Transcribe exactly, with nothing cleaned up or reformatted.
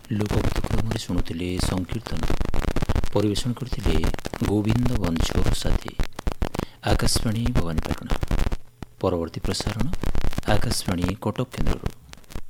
ଲୋକଗୀତ କ୍ରମରେ ଶୁଣୁଥିଲେ ସଂକୀର୍ତ୍ତନ, ପରିବେଷଣ କରିଥିଲେ ଗୋବିନ୍ଦ ବଂଶୋର ସାଥୀ। ଆକାଶବାଣୀ ଭବାନୀପାଟଣା। ପରବର୍ତ୍ତୀ ପ୍ରସାରଣ ଆକାଶବାଣୀ କଟକ କେନ୍ଦ୍ରରୁ।